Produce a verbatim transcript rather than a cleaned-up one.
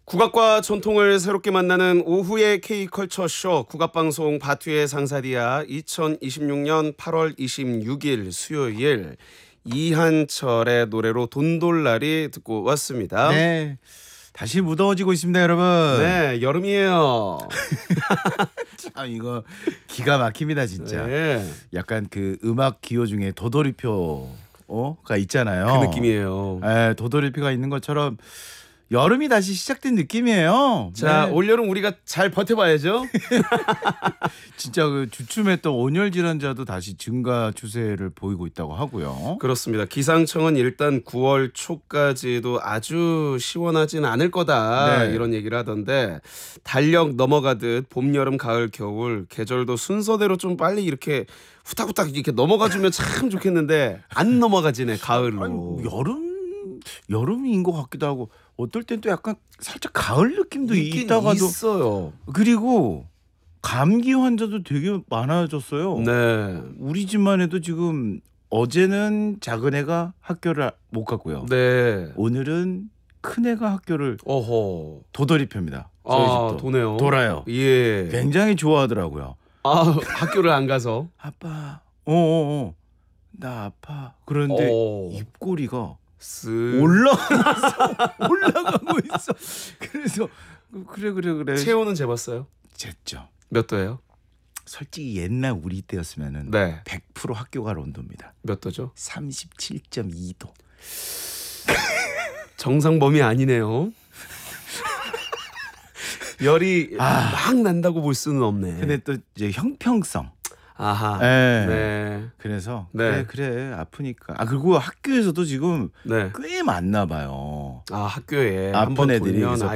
국악과 전통을 새롭게 만나는 오후의 K컬처쇼 국악방송 바투의 상사디아 이천이십육년 팔월 이십육일 수요일 이한철의 노래로 돈돌날이 듣고 왔습니다. 네, 다시 무더워지고 있습니다, 여러분. 네, 여름이에요. 참 이거 기가 막힙니다, 진짜. 네. 약간 그 음악 기호 중에 도돌이표가 있잖아요. 그 느낌이에요. 네, 도돌이표가 있는 것처럼 여름이 다시 시작된 느낌이에요. 자, 네. 올여름 우리가 잘 버텨봐야죠. 진짜 그 주춤했던 온열 질환자도 다시 증가 추세를 보이고 있다고 하고요. 그렇습니다. 기상청은 일단 구월 초까지도 아주 시원하진 않을 거다 네. 이런 얘기를 하던데 달력 넘어가듯 봄, 여름, 가을, 겨울 계절도 순서대로 좀 빨리 이렇게 후딱후딱 이렇게 넘어가주면 참 좋겠는데 안 넘어가지네 가을로. 아니, 여름 여름인 것 같기도 하고 어떨 땐 또 약간 살짝 가을 느낌도 있긴 있다가도 있어요. 그리고 감기 환자도 되게 많아졌어요. 네. 우리 집만 해도 지금 어제는 작은 애가 학교를 못 갔고요. 네. 오늘은 큰 애가 학교를 어허. 도돌이표입니다. 저희 아, 집도 도네요. 돌아요. 예. 굉장히 좋아하더라고요. 아, 학교를 안 가서. 아빠, 어어어, 나 아파. 그런데 어. 입꼬리가 쓱. 올라가고 올라가고 있어. 그래서 그래 그래 그래. 체온은 재봤어요? 쟀죠. 몇 도예요? 솔직히 옛날 우리 때였으면은 네. 백 퍼센트 학교가 온도입니다. 몇 도죠? 삼십칠 점 이 도. 정상 범위 아니네요. 열이 아. 막 난다고 볼 수는 없네. 근데 또 이제 형평성. 아하. 네. 네. 그래서 네. 그래 그래 아프니까. 아 그리고 학교에서도 지금 네. 꽤 많나 봐요. 아, 학교에 아픈 한번 애들이 돌면 그래서